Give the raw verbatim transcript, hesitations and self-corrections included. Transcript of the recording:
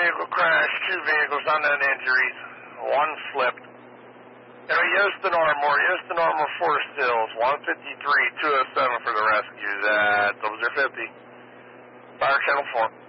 vehicle crash, two vehicles, unknown injuries, one slipped. Anyway, Houston Armour, Houston Armour Forest Hills, one fifty-three, two oh seven for the rescues at double zero fifty. Fire channel four.